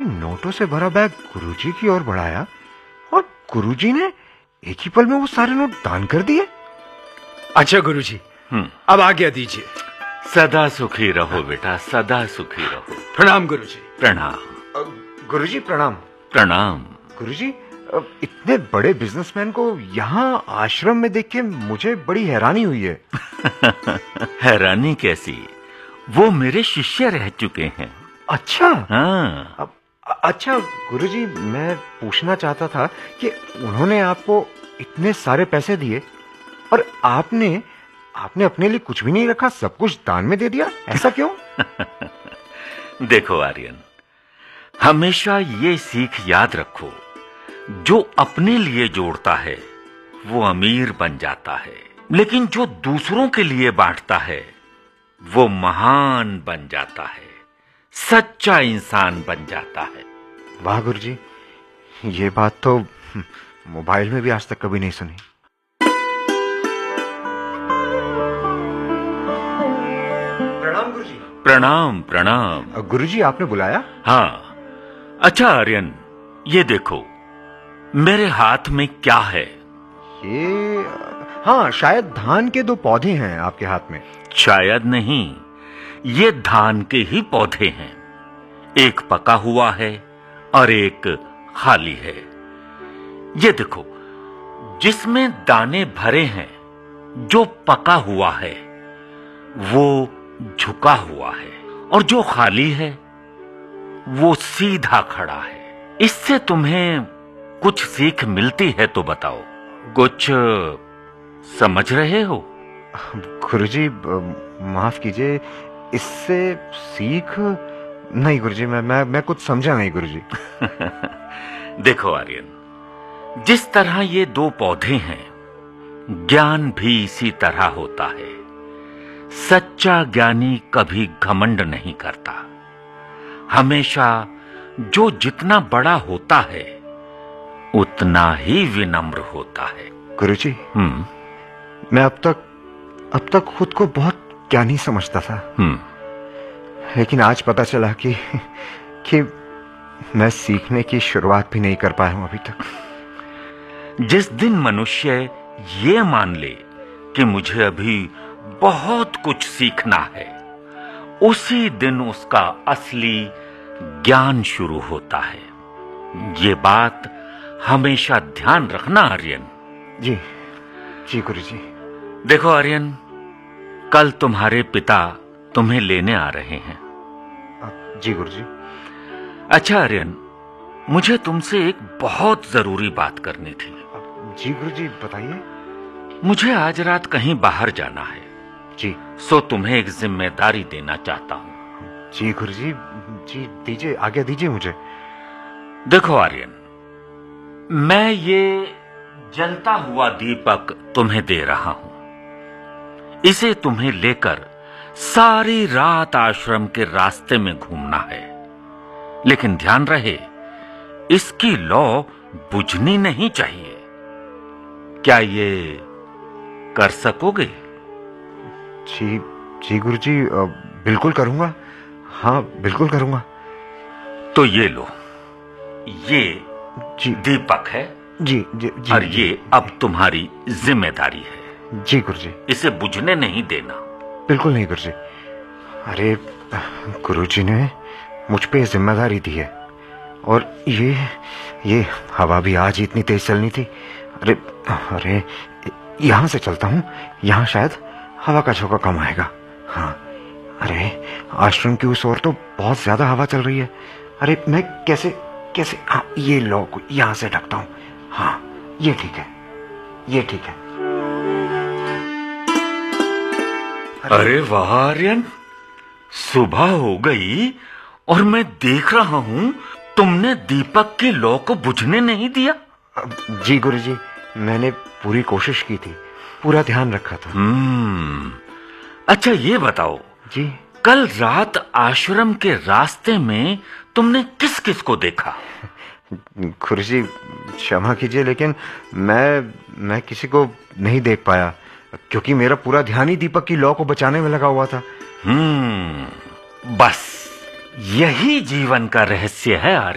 नोटों से भरा बैग गुरुजी की ओर बढ़ाया और गुरुजी ने एक ही पल में वो सारे नोट दान कर दिए। अच्छा गुरुजी, अब आज्ञा दीजिए। सदा सुखी रहो बेटा, सदा सुखी रहो। प्रणाम गुरुजी। प्रणाम। गुरुजी प्रणाम। प्रणाम। गुरुजी, इतने बड़े बिजनेसमैन को यहाँ आश्रम में देख के मुझे बड़ी हैरानी हुई है। हैरानी कैसी, वो मेरे शिष्य रह चुके हैं। अच्छा। हाँ। अच्छा गुरुजी, मैं पूछना चाहता था कि उन्होंने आपको इतने सारे पैसे दिए और आपने अपने लिए कुछ भी नहीं रखा, सब कुछ दान में दे दिया, ऐसा क्यों? देखो आर्यन, हमेशा ये सीख याद रखो, जो अपने लिए जोड़ता है वो अमीर बन जाता है, लेकिन जो दूसरों के लिए बांटता है वो महान बन जाता है, सच्चा इंसान बन जाता है। वाह गुरुजी, ये बात तो मोबाइल में भी आज तक कभी नहीं सुनी। प्रणाम गुरुजी। प्रणाम प्रणाम। गुरुजी, आपने बुलाया? हाँ। अच्छा आर्यन, ये देखो मेरे हाथ में क्या है? ये हाँ, शायद धान के 2 पौधे हैं आपके हाथ में। शायद नहीं, ये धान के ही पौधे हैं। एक पका हुआ है और एक खाली है। ये देखो, जिसमें दाने भरे हैं, जो पका हुआ है वो झुका हुआ है और जो खाली है वो सीधा खड़ा है। इससे तुम्हें कुछ सीख मिलती है तो बताओ, कुछ समझ रहे हो? गुरुजी माफ कीजिए, इससे सीख नहीं गुरुजी, मैं कुछ समझा नहीं गुरुजी। देखो आर्यन, जिस तरह ये 2 पौधे हैं, ज्ञान भी इसी तरह होता है। सच्चा ज्ञानी कभी घमंड नहीं करता। हमेशा जो जितना बड़ा होता है उतना ही विनम्र होता है। गुरुजी, मैं अब तक खुद को बहुत ज्ञानी समझता था, लेकिन आज पता चला कि मैं सीखने की शुरुआत भी नहीं कर पाया हूं अभी तक। जिस दिन मनुष्य ये मान ले कि मुझे अभी बहुत कुछ सीखना है, उसी दिन उसका असली ज्ञान शुरू होता है। ये बात हमेशा ध्यान रखना आर्यन। जी गुरुजी। देखो आर्यन, कल तुम्हारे पिता तुम्हें लेने आ रहे हैं। जी गुरुजी। अच्छा आर्यन, मुझे तुमसे एक बहुत जरूरी बात करनी थी। जी गुरुजी, बताइए। मुझे आज रात कहीं बाहर जाना है। जी। सो तुम्हें एक जिम्मेदारी देना चाहता हूं। जी गुरुजी, जी दीजिए, आज्ञा दीजिए मुझे। देखो आर्यन, मैं ये जलता हुआ दीपक तुम्हें दे रहा हूं। इसे तुम्हें लेकर सारी रात आश्रम के रास्ते में घूमना है, लेकिन ध्यान रहे इसकी लौ बुझनी नहीं चाहिए। क्या ये कर सकोगे? जी गुरुजी, बिल्कुल करूंगा। हाँ, बिल्कुल करूंगा। तो ये लो, ये जी दीपक है। जी और ये अब तुम्हारी जिम्मेदारी है। जी गुरुजी। इसे बुझने नहीं देना। बिल्कुल नहीं गुरुजी। अरे गुरुजी ने मुझ पे जिम्मेदारी दी है, और ये हवा भी आज इतनी तेज चलनी थी। अरे यहां से चलता हूं, यहां शायद हवा का झोंका कम आएगा। हाँ, अरे आश्रम की उस ओर तो बहुत ज्यादा हवा चल रही है। अरे मैं कैसे हाँ, ये लो यहां से ढकता हूं। हाँ, ये ठीक है, ये ठीक है। अरे वाह आर्यन, सुबह हो गई और मैं देख रहा हूं तुमने दीपक की लौ को बुझने नहीं दिया। जी गुरुजी, मैंने पूरी कोशिश की थी, पूरा ध्यान रखा था। अच्छा ये बताओ जी, कल रात आश्रम के रास्ते में तुमने किस किस को देखा? गुरुजी क्षमा कीजिए, लेकिन मैं किसी को नहीं देख पाया, क्योंकि मेरा पूरा ध्यान ही दीपक की लौ को बचाने में लगा हुआ था। बस यही जीवन का रहस्य है।